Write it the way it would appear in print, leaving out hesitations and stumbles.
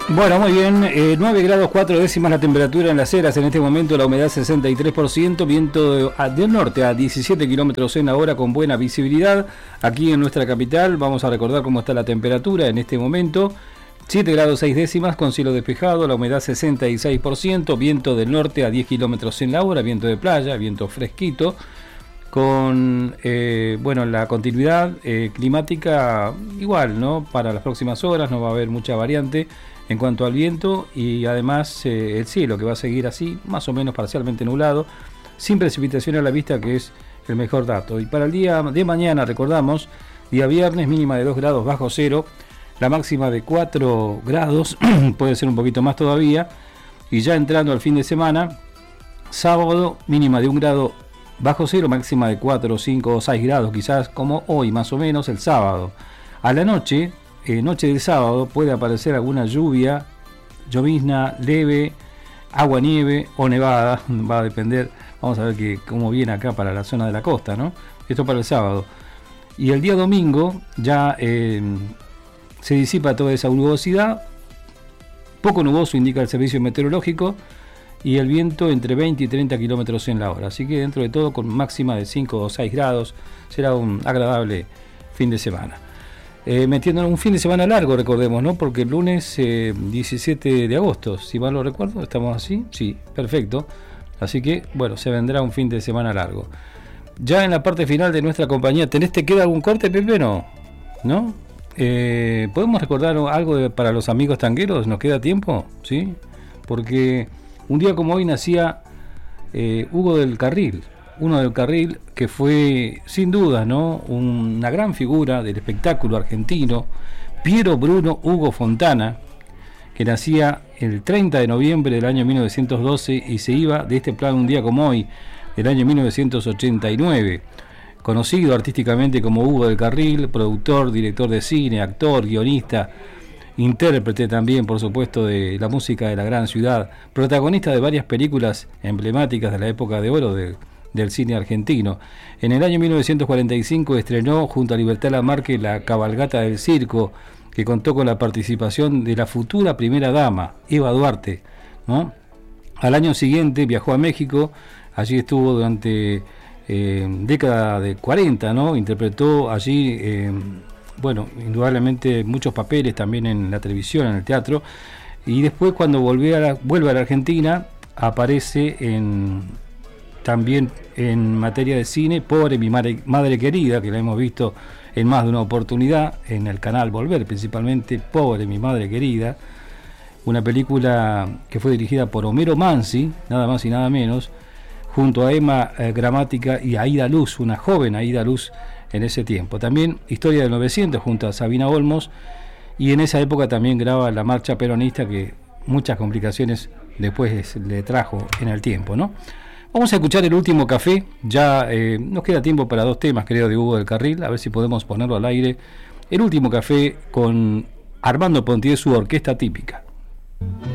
Bueno, muy bien, 9 grados 4 décimas la temperatura en Las Heras en este momento, la humedad 63%, viento del norte a 17 kilómetros en la hora con buena visibilidad. Aquí en nuestra capital vamos a recordar cómo está la temperatura en este momento, 7 grados 6 décimas con cielo despejado, la humedad 66%, viento del norte a 10 kilómetros en la hora, viento de playa, viento fresquito, con la continuidad climática igual, ¿no? Para las próximas horas no va a haber mucha variante en cuanto al viento y además el cielo que va a seguir así, más o menos parcialmente nublado, sin precipitación a la vista, que es el mejor dato. Y para el día de mañana, recordamos, día viernes, mínima de 2 grados bajo cero, la máxima de 4 grados, puede ser un poquito más todavía, y ya entrando al fin de semana, sábado, mínima de 1 grado bajo cero, máxima de 4, 5 o 6 grados, quizás como hoy más o menos el sábado. A la noche, noche del sábado, puede aparecer alguna lluvia, llovizna leve, agua, nieve o nevada, va a depender, vamos a ver cómo viene acá para la zona de la costa, ¿no? Esto para el sábado. Y el día domingo ya se disipa toda esa nubosidad, poco nuboso indica el servicio meteorológico, y el viento entre 20 y 30 kilómetros en la hora, así que dentro de todo con máxima de 5 o 6 grados, será un agradable fin de semana. Metiéndonos un fin de semana largo, recordemos, ¿no? Porque el lunes 17 de agosto, si mal lo recuerdo, ¿estamos así? Sí, perfecto. Así que, bueno, se vendrá un fin de semana largo. Ya en la parte final de nuestra compañía, ¿te queda algún corte, Pepe? ¿No? ¿Podemos recordar algo para los amigos tangueros? ¿Nos queda tiempo? ¿Sí? Porque un día como hoy nacía Hugo del Carril. Uno del Carril que fue sin duda, ¿no?, una gran figura del espectáculo argentino, Piero Bruno Hugo Fontana, que nacía el 30 de noviembre del año 1912 y se iba de este plano un día como hoy, del año 1989. Conocido artísticamente como Hugo del Carril, productor, director de cine, actor, guionista, intérprete también, por supuesto, de la música de la gran ciudad, protagonista de varias películas emblemáticas de la época de oro del cine argentino. En el año 1945 estrenó junto a Libertad Lamarque La Cabalgata del Circo, que contó con la participación de la futura primera dama, Eva Duarte, ¿no? Al año siguiente viajó a México, allí estuvo durante década de 40, ¿no? Interpretó allí, indudablemente muchos papeles también en la televisión, en el teatro, y después cuando vuelve a la Argentina aparece también en materia de cine, Pobre mi madre querida, que la hemos visto en más de una oportunidad en el canal Volver, principalmente Pobre mi madre querida, una película que fue dirigida por Homero Mansi, nada más y nada menos, junto a Emma Gramática y Aída Luz, una joven Aída Luz en ese tiempo. También Historia del 900 junto a Sabina Olmos, y en esa época también graba la marcha peronista que muchas complicaciones después le trajo en el tiempo, ¿no? Vamos a escuchar El Último Café, ya nos queda tiempo para 2 temas, creo, de Hugo del Carril, a ver si podemos ponerlo al aire. El Último Café con Armando Pontier, su orquesta típica.